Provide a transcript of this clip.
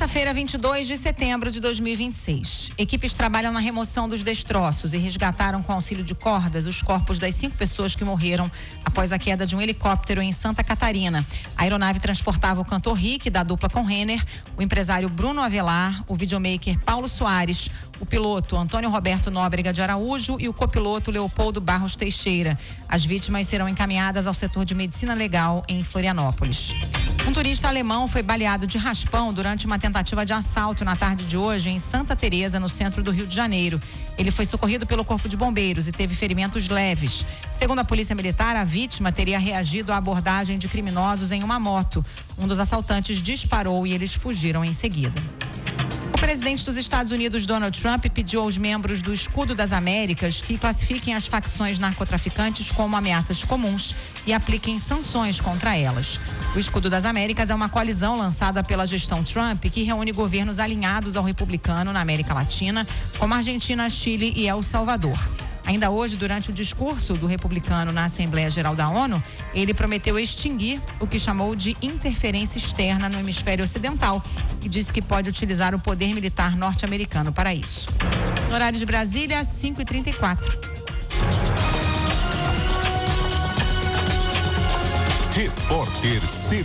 Quarta-feira, 22 de setembro de 2026. Equipes trabalham na remoção dos destroços e resgataram com auxílio de cordas os corpos das 5 pessoas que morreram após a queda de um helicóptero em Santa Catarina. A aeronave transportava o cantor Rick, da dupla com Renner, o empresário Bruno Avelar, o videomaker Paulo Soares, o piloto Antônio Roberto Nóbrega de Araújo e o copiloto Leopoldo Barros Teixeira. As vítimas serão encaminhadas ao setor de medicina legal em Florianópolis. Um turista alemão foi baleado de raspão durante uma tentativa de assalto na tarde de hoje em Santa Teresa, no centro do Rio de Janeiro. Ele foi socorrido pelo Corpo de Bombeiros e teve ferimentos leves. Segundo a Polícia Militar, a vítima teria reagido à abordagem de criminosos em uma moto. Um dos assaltantes disparou e eles fugiram em seguida. O presidente dos Estados Unidos, Donald Trump, pediu aos membros do Escudo das Américas que classifiquem as facções narcotraficantes como ameaças comuns e apliquem sanções contra elas. O Escudo das Américas é uma coalizão lançada pela gestão Trump que reúne governos alinhados ao republicano na América Latina, como Argentina, Chile e El Salvador. Ainda hoje, durante o discurso do republicano na Assembleia Geral da ONU, ele prometeu extinguir o que chamou de interferência externa no hemisfério ocidental e disse que pode utilizar o poder militar norte-americano para isso. No horário de Brasília, 5h34. Repórter C.